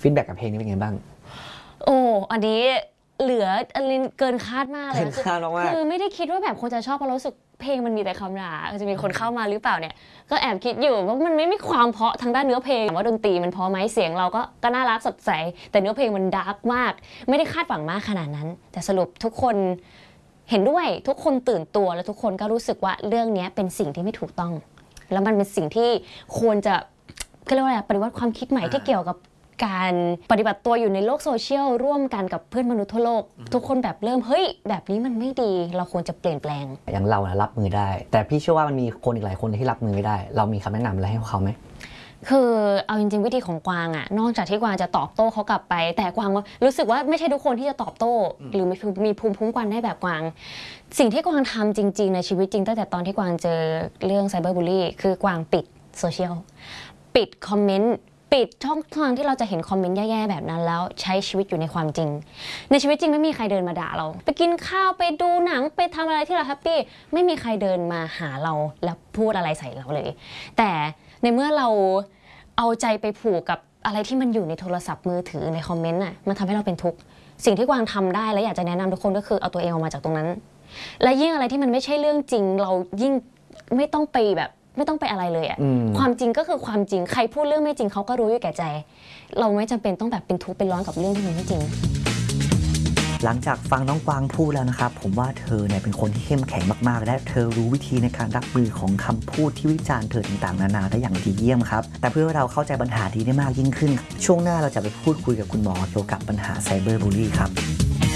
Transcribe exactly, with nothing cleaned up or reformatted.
ฟีดแบ็กกับเพลงนี้เป็นไงบ้างโอ้อันนี้เหลืออันนี้เกินคาดมากเลยเกินคาดมากคือไม่ได้คิดว่าแบบคนจะชอบเพราะรู้สึกเพลงมันมีแต่คำด่าจะมีคนเข้ามาหรือเปล่าเนี่ยก็แอบคิดอยู่ว่ามันไม่มีความเพราะทางด้านเนื้อเพลงว่าดนตรีมันเพราะไหมเสียงเราก็ก็น่ารักสดใสแต่เนื้อเพลงมันดาร์กมากไม่ได้คาดหวังมากขนาดนั้นแต่สรุปทุกคนเห็นด้วยทุกคนตื่นตัวและทุกคนก็รู้สึกว่าเรื่องนี้เป็นสิ่งที่ไม่ถูกต้องแล้วมันเป็นสิ่งที่ควรจะเขาเรียกว่าอะไรปฏิวัติความคิดใหม่ที่เกี่ยวกับการปฏิบัติตัวอยู่ในโลกโซเชียลร่วมกันกับเพื่อนมนุษย์ทั่วโลกทุกคนแบบเริ่มเฮ้ยแบบนี้มันไม่ดีเราควรจะเปลี่ยนแปลงอย่างเรารับมือได้แต่พี่เชื่อว่ามันมีคนอีกหลายคนที่รับมือไม่ได้เรามีคำแนะนำอะไรให้เขาไหมคือเอาจริงๆวิธีของกวางอะนอกจากที่กวางจะตอบโต้เขากลับไปแต่กวางรู้สึกว่าไม่ใช่ทุกคนที่จะตอบโต้หรือมีภูมิคุ้มกันได้แบบกวางสิ่งที่กวางทำจริงๆในชีวิตจริงตั้งแต่ตอนที่กวางเจอเรื่องไซเบอร์บูลลี่คือกวางปิดโซเชียลปิดคอมเมนต์ปิดช่องทางที่เราจะเห็นคอมเมนต์แย่ๆแบบนั้นแล้วใช้ชีวิตอยู่ในความจริงในชีวิตจริงไม่มีใครเดินมาด่าเราไปกินข้าวไปดูหนังไปทำอะไรที่เราแฮปปี้ไม่มีใครเดินมาหาเราแล้วพูดอะไรใส่เราเลยแต่ในเมื่อเราเอาใจไปผูกกับอะไรที่มันอยู่ในโทรศัพท์มือถือในคอมเมนต์น่ะมันทำให้เราเป็นทุกข์สิ่งที่กวางทำได้และอยากจะแนะนำทุกคนก็คือเอาตัวเองออกมาจากตรงนั้นและยิ่งอะไรที่มันไม่ใช่เรื่องจริงเรายิ่งไม่ต้องไปแบบไม่ต้องไปอะไรเลยอะความจริงก็คือความจริงใครพูดเรื่องไม่จริงเขาก็รู้อยู่แก่ใจเราไม่จำเป็นต้องแบบเป็นทุกข์เป็นร้อนกับเรื่องที่มันไม่จริงหลังจากฟังน้องกวางพูดแล้วนะครับผมว่าเธอเนี่ยเป็นคนที่เข้มแข็งมากๆและเธอรู้วิธีในการรับมือของคำพูดที่วิจารณ์เธอต่างๆนานาได้อย่างดีเยี่ยมครับแต่เพื่อให้เราเข้าใจปัญหานี้ได้มากยิ่งขึ้นช่วงหน้าเราจะไปพูดคุยกับคุณหมอเกี่ยวกับปัญหาไซเบอร์บูลลี่ครับ